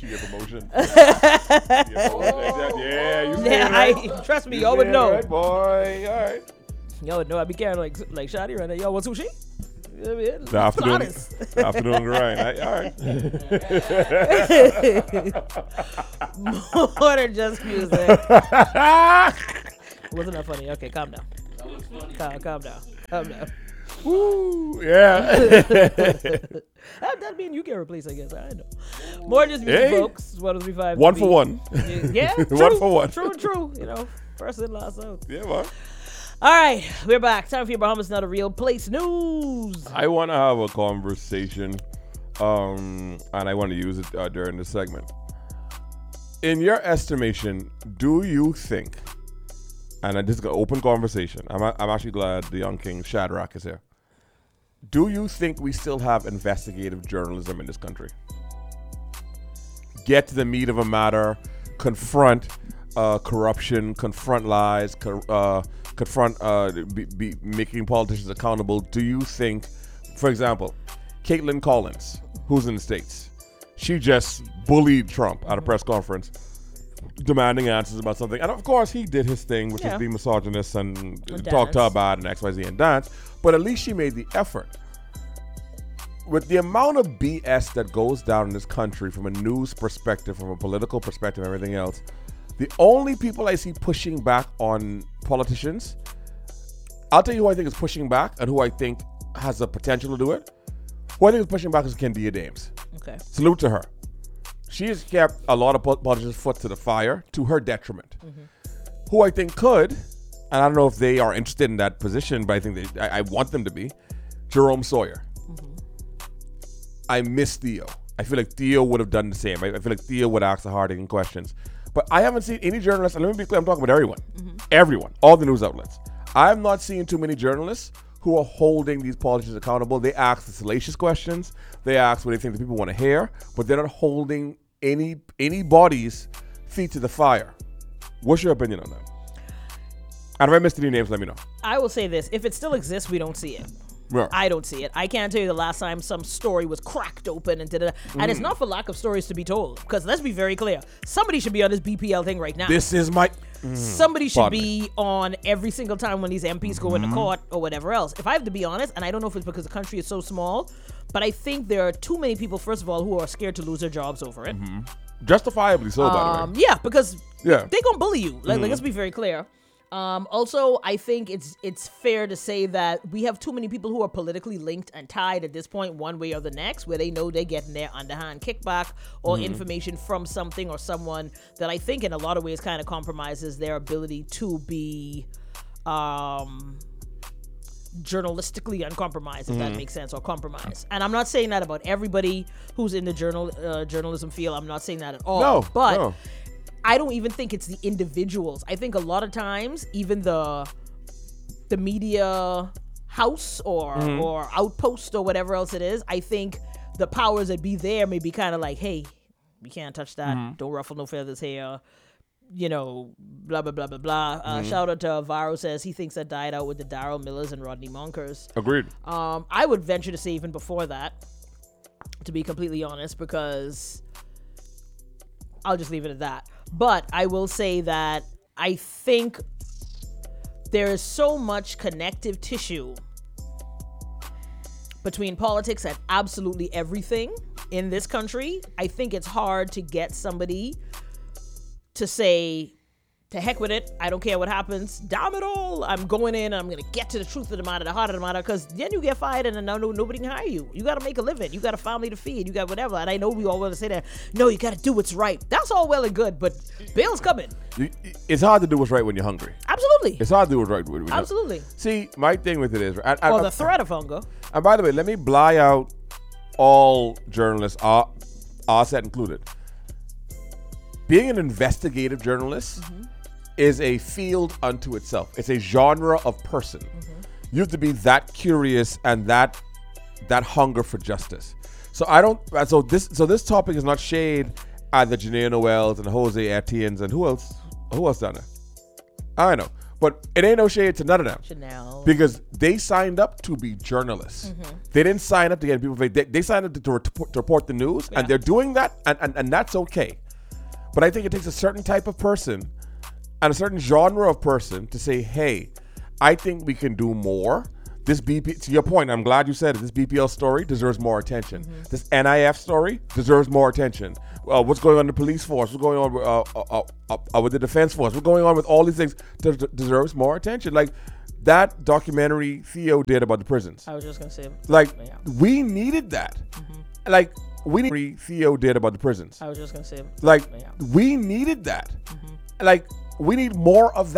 She get promotion. Yeah, you see it, right? Trust me, y'all would know. Right, boy. All right. Y'all would know. I'd be carrying like Shadi right now. Yo, what's sushi? The afternoon grind. All right. More than just music. Wasn't that funny? Okay, calm down. That was funny. Calm down. Woo, yeah. That mean you get replaced, I guess. I know. More just music, folks. 103.5. One for one. Yeah, true, one for one. True. You know, first in, last out. Yeah, man. All right, we're back. Time for your Bahamas Not a Real Place news. I want to have a conversation, and I want to use it during this segment. In your estimation, do you think, and this is an open conversation, I'm actually glad the young king Shadrach is here. Do you think we still have investigative journalism in this country? Get to the meat of a matter, confront corruption, confront lies, confront making politicians accountable. Do you think, for example, Caitlin Collins, who's in the States, she just bullied Trump at a press conference, demanding answers about something. And of course, he did his thing, which is be misogynist and talk to her bad and XYZ and dance. But at least she made the effort. With the amount of BS that goes down in this country from a news perspective, from a political perspective, and everything else, the only people I see pushing back on politicians, I'll tell you who I think is pushing back and who I think has the potential to do it. Who I think is pushing back is Kendia Dames. Okay. Salute to her. She has kept a lot of politicians' foot to the fire to her detriment. Mm-hmm. Who I think could, and I don't know if they are interested in that position, but I think I want them to be, Jerome Sawyer. Mm-hmm. I miss Theo. I feel like Theo would have done the same. I feel like Theo would ask the hard-hitting questions. But I haven't seen any journalists, and let me be clear, I'm talking about everyone. Mm-hmm. Everyone. All the news outlets. I'm not seeing too many journalists who are holding these politicians accountable. They ask the salacious questions. They ask what they think the people want to hear, but they're not holding anybody's feet to the fire. What's your opinion on that? And if I missed any names, let me know. I will say this. If it still exists, we don't see it. Yeah. I don't see it. I can't tell you the last time some story was cracked open and da-da-da. And it's not for lack of stories to be told. Because let's be very clear. Somebody should be on this BPL thing right now. This is my... Somebody should be on every single time when these MPs go into court or whatever else. If I have to be honest, and I don't know if it's because the country is so small, but I think there are too many people, first of all, who are scared to lose their jobs over it. Mm-hmm. Justifiably so, by the way. Yeah, because they're going to bully you. Like, let's be very clear. Also, I think it's fair to say that we have too many people who are politically linked and tied at this point one way or the next, where they know they're getting their underhand kickback or information from something or someone that I think in a lot of ways kind of compromises their ability to be journalistically uncompromised, if that makes sense, or compromise. And I'm not saying that about everybody who's in the journalism field. I'm not saying that at all. No. I don't even think it's the individuals. I think a lot of times, even the media house or outpost or whatever else it is, I think the powers that be there may be kind of like, hey, we can't touch that. Don't ruffle no feathers here. You know, blah, blah, blah, blah, blah. Shout out to Varo says he thinks that died out with the Daryl Millers and Rodney Monkers. Agreed. I would venture to say even before that, to be completely honest, because I'll just leave it at that. But I will say that I think there is so much connective tissue between politics and absolutely everything in this country. I think it's hard to get somebody to say, to heck with it, I don't care what happens, damn it all, I'm going in and I'm going to get to the truth of the matter, the heart of the matter, because then you get fired and then nobody can hire you. You got to make a living. You got a family to feed. You got whatever. And I know we all want to say that, no, you got to do what's right. That's all well and good, but bail's coming. It's hard to do what's right when you're hungry. Absolutely. It's hard to do what's right when you're Absolutely. See, my thing with it is... or the threat of hunger. And by the way, let me bly out all journalists, our set included. Being an investigative journalist is a field unto itself. It's a genre of person. You have to be that curious and that hunger for justice. So this topic is not shade at the Janae Noels and Jose Etienne's and who else down there? I don't know. But it ain't no shade to none of them. Chanel. Because they signed up to be journalists. They didn't sign up to get people. They signed up to report the news, and they're doing that, and that's okay. But I think it takes a certain type of person and a certain genre of person to say, hey, I think we can do more. This BP, to your point, I'm glad you said it. This BPL story deserves more attention. This NIF story deserves more attention. What's going on in the police force? What's going on with the defense force? What's going on with all these things deserves more attention. Like that documentary Theo did about the prisons. I was just gonna say, like, we needed that. Like Theo did about the prisons. I was just gonna say, like, we needed that. Like, we need more of that.